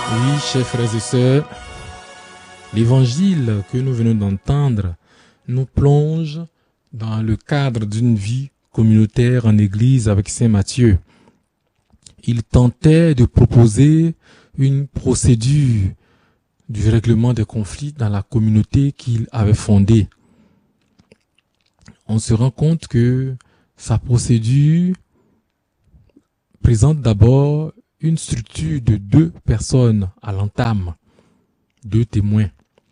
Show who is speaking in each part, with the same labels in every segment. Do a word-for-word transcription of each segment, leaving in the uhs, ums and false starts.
Speaker 1: Oui, chers frères et sœurs, l'évangile que nous venons d'entendre nous plonge dans le cadre d'une vie communautaire en église avec Saint Matthieu. Il tentait de proposer une procédure du règlement des conflits dans la communauté qu'il avait fondée. On se rend compte que sa procédure présente d'abord une structure de deux personnes à l'entame, deux témoins.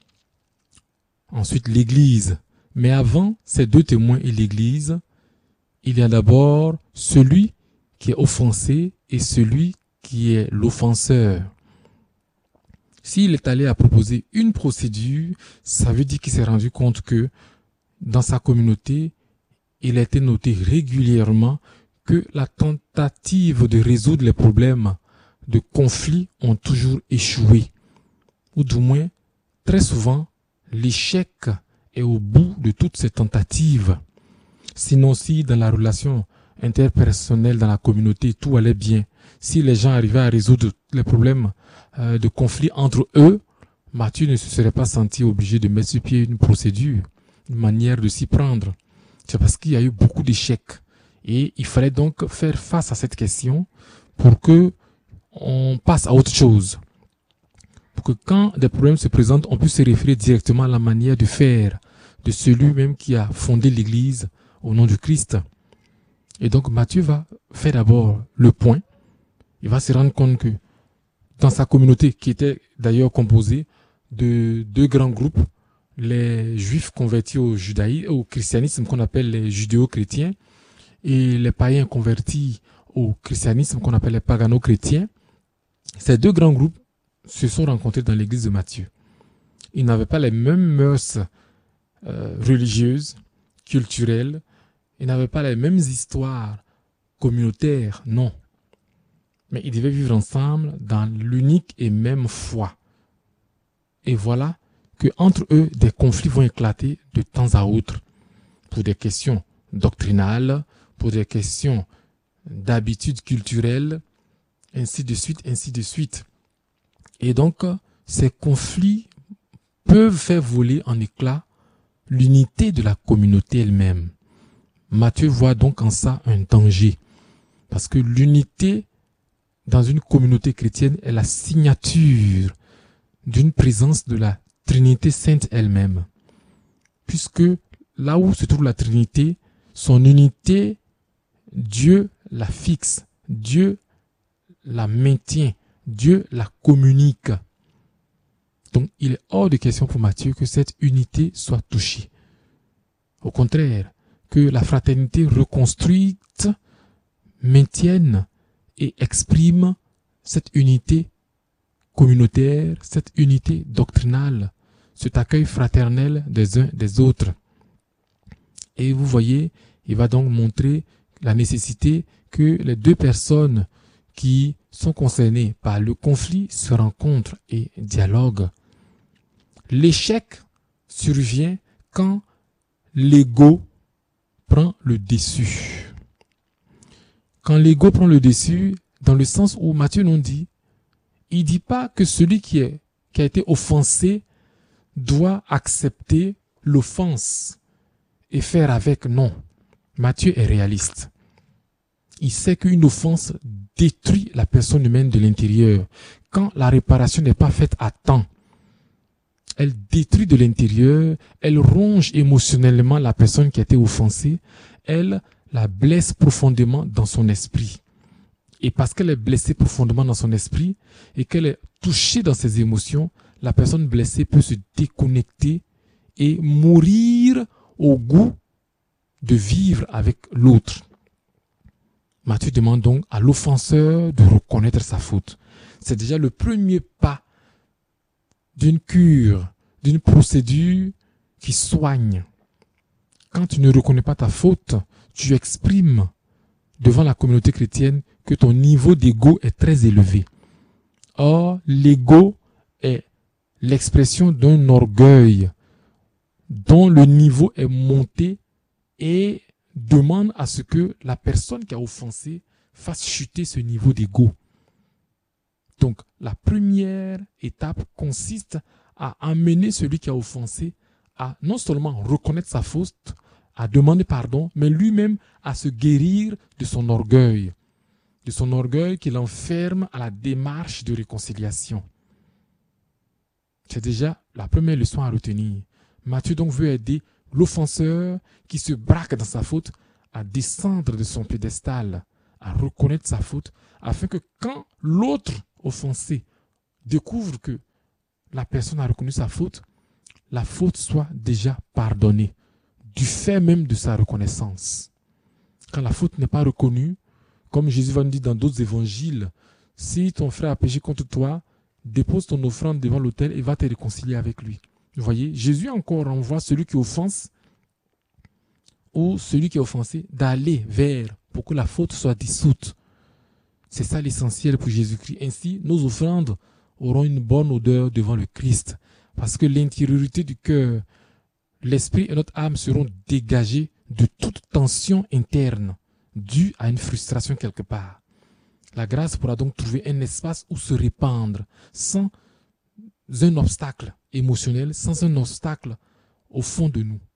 Speaker 1: Ensuite, l'Église. Mais avant ces deux témoins et l'Église, il y a d'abord celui qui est offensé et celui qui est l'offenseur. S'il est allé à proposer une procédure, ça veut dire qu'il s'est rendu compte que dans sa communauté, il a été noté régulièrement que la tentative de résoudre les problèmes de conflit ont toujours échoué. Ou du moins, très souvent, l'échec est au bout de toutes ces tentatives. Sinon, si dans la relation interpersonnelle dans la communauté, tout allait bien, si les gens arrivaient à résoudre les problèmes euh, de conflit entre eux, Matthieu ne se serait pas senti obligé de mettre sur pied une procédure, une manière de s'y prendre. C'est parce qu'il y a eu beaucoup d'échecs. Et il fallait donc faire face à cette question pour que on passe à autre chose. Pour que quand des problèmes se présentent, on puisse se référer directement à la manière de faire de celui même qui a fondé l'Église au nom du Christ. Et donc Matthieu va faire d'abord le point. Il va se rendre compte que dans sa communauté, qui était d'ailleurs composée de deux grands groupes, les Juifs convertis au judaïsme, au christianisme qu'on appelle les judéo-chrétiens, et les païens convertis au christianisme qu'on appelle les pagano-chrétiens, ces deux grands groupes se sont rencontrés dans l'église de Matthieu. Ils n'avaient pas les mêmes mœurs euh, religieuses, culturelles, ils n'avaient pas les mêmes histoires communautaires, non. Mais ils devaient vivre ensemble dans l'unique et même foi. Et voilà que entre eux, des conflits vont éclater de temps à autre pour des questions doctrinales, pour des questions d'habitudes culturelles, ainsi de suite, ainsi de suite. Et donc, ces conflits peuvent faire voler en éclats l'unité de la communauté elle-même. Matthieu voit donc en ça un danger, parce que l'unité dans une communauté chrétienne est la signature d'une présence de la Trinité sainte elle-même. Puisque là où se trouve la Trinité, son unité, Dieu la fixe, Dieu la maintient, Dieu la communique. Donc il est hors de question pour Matthieu que cette unité soit touchée. Au contraire, que la fraternité reconstruite maintienne et exprime cette unité communautaire, cette unité doctrinale, cet accueil fraternel des uns des autres. Et vous voyez, il va donc montrer la nécessité que les deux personnes qui sont concernées par le conflit se rencontrent et dialoguent. L'échec survient quand l'ego prend le dessus. Quand l'ego prend le dessus, dans le sens où Matthieu nous dit, il ne dit pas que celui qui, est, qui a été offensé doit accepter l'offense et faire avec. Non. Matthieu est réaliste. Il sait qu'une offense détruit la personne humaine de l'intérieur. Quand la réparation n'est pas faite à temps, elle détruit de l'intérieur, elle ronge émotionnellement la personne qui a été offensée, elle la blesse profondément dans son esprit. Et parce qu'elle est blessée profondément dans son esprit et qu'elle est touchée dans ses émotions, la personne blessée peut se déconnecter et mourir au goût de vivre avec l'autre. Matthieu demande donc à l'offenseur de reconnaître sa faute. C'est déjà le premier pas d'une cure, d'une procédure qui soigne. Quand tu ne reconnais pas ta faute, tu exprimes devant la communauté chrétienne que ton niveau d'ego est très élevé. Or, l'ego est l'expression d'un orgueil dont le niveau est monté et demande à ce que la personne qui a offensé fasse chuter ce niveau d'ego. Donc, la première étape consiste à amener celui qui a offensé à non seulement reconnaître sa faute, à demander pardon, mais lui-même à se guérir de son orgueil, de son orgueil qui l'enferme à la démarche de réconciliation. C'est déjà la première leçon à retenir. Matthieu donc veut aider l'offenseur qui se braque dans sa faute à descendre de son piédestal, à reconnaître sa faute, afin que quand l'autre offensé découvre que la personne a reconnu sa faute, la faute soit déjà pardonnée, du fait même de sa reconnaissance. Quand la faute n'est pas reconnue, comme Jésus va nous dire dans d'autres évangiles, si ton frère a péché contre toi, dépose ton offrande devant l'autel et va te réconcilier avec lui. Vous voyez, Jésus encore renvoie celui qui offense ou celui qui est offensé d'aller vers pour que la faute soit dissoute. C'est ça l'essentiel pour Jésus-Christ. Ainsi, nos offrandes auront une bonne odeur devant le Christ parce que l'intériorité du cœur, l'esprit et notre âme seront dégagés de toute tension interne due à une frustration quelque part. La grâce pourra donc trouver un espace où se répandre sans un obstacle émotionnel, sans un obstacle au fond de nous.